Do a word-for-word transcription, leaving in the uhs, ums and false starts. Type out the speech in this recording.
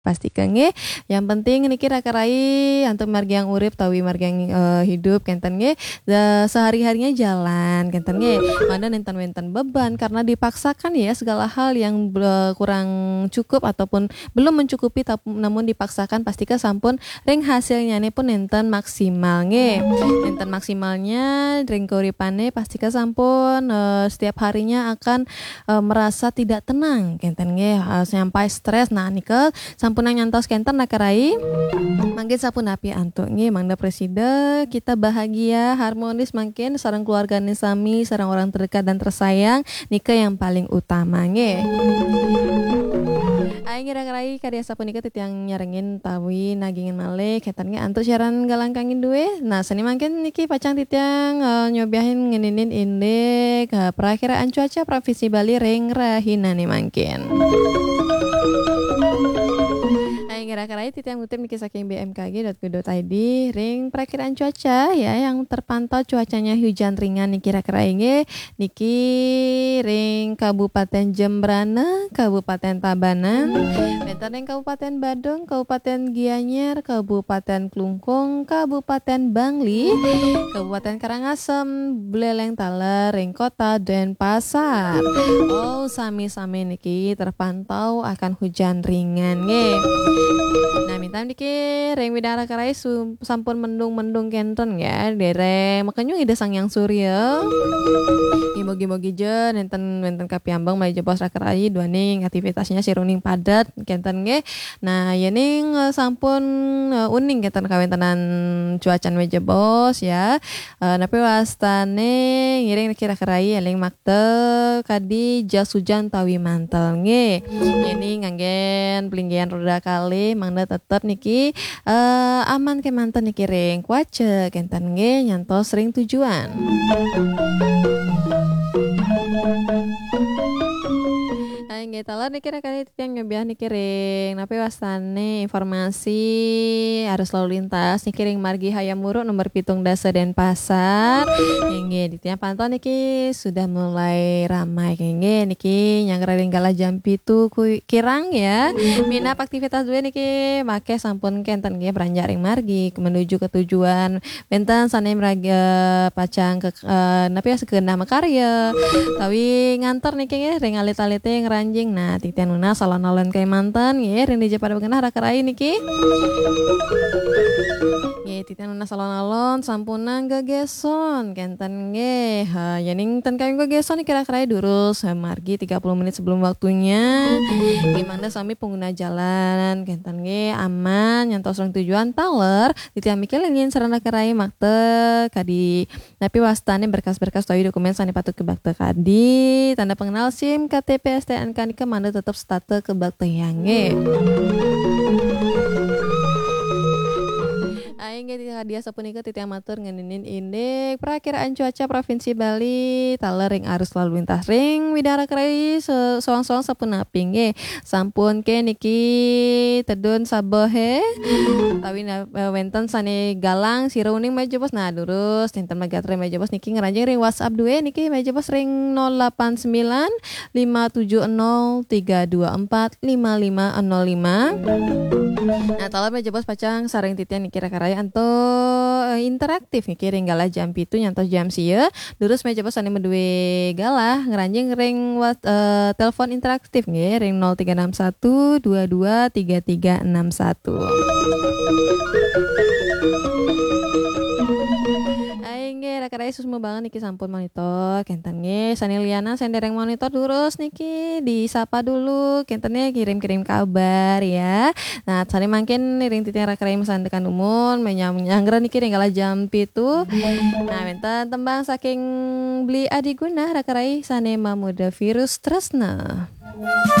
Pastikan nge, yang penting niki rakarai untuk margi yang urip tawi margi yang eh, hidup kenten nge da- sehari-harinya jalan kenten nge mana nenten-nenten beban karena dipaksakan ya segala hal yang be- kurang cukup ataupun belum mencukupi tap- namun dipaksakan pastikan sampun ring hasilnya nih pun nenten maksimal nge nenten maksimalnya ring keuripane pastikan sampun eh, setiap harinya akan eh, merasa tidak tenang kenten nge eh, sampai stres nah nikel sampunang nyantos kenten nakarai mangkin sapun api antuk nge mangda presida kita bahagia harmonis makin sarang keluarga sami sarang orang terdekat dan tersayang nika yang paling utama nge Aing ngira-ngirai karya sapun nika titiang nyarengin tawi nagingin malih ketan nge antuk siaran galangkangin duwe nah seni mangkin niki pacang titiang uh, nyobiahin ngeninin indek uh, perakiraan cuaca provinsi Bali ring rahina nih mangkin Aing kira-kira titiang ngutip niki saking b m k g dot go dot i d ring perakiraan cuaca ya yang terpantau cuacanya hujan ringan nih kira-kira ini niki ring Kabupaten Jembrana, Kabupaten Tabanan, benten ring Kabupaten Badung, Kabupaten Gianyar, Kabupaten Klungkung, Kabupaten Bangli, Kabupaten Karangasem, Buleleng Taler, ring Kota Denpasar. Oh, sami-sami niki terpantau akan hujan ringan nge. Nah, minta diki ring widara karai su- sampun mendung-mendung kenten ya, dereng makanya ide sang yang surya. Gimogi-mogi je nenten nenten kapiambang mai jebos rakarai dua ning aktivitasnya siruning padat kenten nge. Nah, ya ning eh, sampun eh, uning kenten kawentenan cuacan we jebos ya. Eh, napi wastane ngiring kira-kirai eling makte kadi jas hujan tawi mantel nge. Ini nganggen pelinggian roda kali mangda tetep niki eh, aman ke manten niki ring kuace kenten nge nyantos ring tujuan. Aing ge talar niki rakani titiang nyobiah niki ring napi wastane informasi arus lalu lintas niki ring margi Hayamuruk nomor pitung dasa Denpasar nge ditiang pantau niki sudah mulai ramai nge niki yang ring gala jam pitu ku- kirang ya minap aktivitas dua niki make sampun kenten nge beranjak ring margi menuju ke tujuan benten sane meraga pacang ke eh, napi sekeunah makarya tawi nganter niki nge ring alit-alite ngeranjing nah titian nuna salon-alon kayak mantan nge ring di pada begenah rakarai niki nge titian nuna salon-alon sampunan gegeson kenten nge ha yaning ten kayong gegeson nih kira-kira durus ha, margi tiga puluh menit sebelum waktunya gimana sami pengguna jalan kenten nge aman nyantos orang tujuan taler titian mikir ingin sarana kerai makte kadi tapi wastane berkas-berkas tawi dokumen sani patut kebakte kadi tanda pengenal SIM K T P S T N K nika manda tetap state kebakte yange Aing ge hadiah sapunika titiang matur ngeninin indek perakiraan cuaca provinsi Bali taler ring arus lalu lintas ring widara kerai se- soang-soang sapunapi nge sampun ke niki tedun sabohe tawi na eh, wenten sane galang siruning meja bos nah durus tinten magatre meja bos niki ngeranjing ring WhatsApp dua niki meja bos ring nol delapan sembilan lima tujuh nol tiga dua empat lima lima nol lima Nah, talar meja bos pacang saring titian niki rakarai anto eh, interaktif niki ring galah jam pitu nyantos jam sieu durus meja bos ane medue galah ngeranjing ring wat, eh, telepon interaktif nge ring nol tiga enam satu dua dua tiga tiga enam satu Aing ge rakarai susma banget niki sampun monitor kenten ge saniliana sendereng monitor durus niki disapa dulu kentennya kirim-kirim kabar ya nah sani mangkin ring titiang rakarai mesandekan umum menyanggra niki ring kala jam pitu nah benten tembang saking beli adiguna rakarai sane mamuda virus tresna